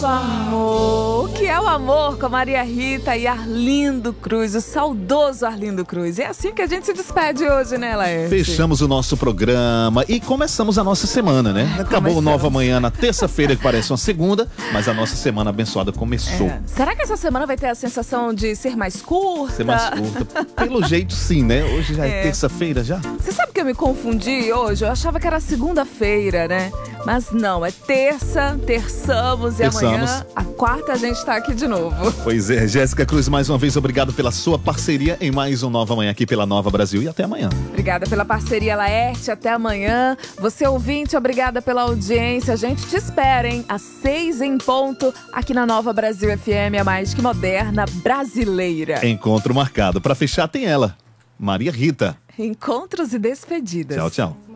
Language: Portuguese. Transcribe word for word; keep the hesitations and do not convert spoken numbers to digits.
nosso amor. O que é o amor com Maria Rita e Arlindo Cruz, o saudoso Arlindo Cruz. É assim que a gente se despede hoje, né, Laerte? Fechamos o nosso programa e começamos a nossa semana, né? Acabou o Nova Manhã na terça-feira, que parece uma segunda, mas a nossa semana abençoada começou. É. Será que essa semana vai ter a sensação de ser mais curta? Ser mais curta. Pelo jeito, sim, né? Hoje já é, é. terça-feira já. Você sabe que eu me confundi hoje? Eu achava que era segunda-feira, né? Mas não, é terça, terçamos e Terçamos. Amanhã, a quarta, a gente tá aqui de novo. Pois é, Jéssica Cruz, mais uma vez, obrigado pela sua parceria em mais um Nova Manhã aqui pela Nova Brasil e até amanhã. Obrigada pela parceria, Laerte, até amanhã. Você ouvinte, obrigada pela audiência. A gente te espera, hein? Às seis em ponto, aqui na Nova Brasil F M, a mais que moderna brasileira. Encontro marcado. Para fechar, tem ela, Maria Rita. Encontros e despedidas. Tchau, tchau.